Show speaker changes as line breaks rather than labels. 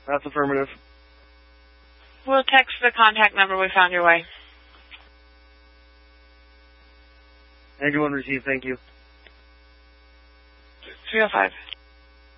That's affirmative.
We'll text the contact number we found your way.
91 received, thank you.
305.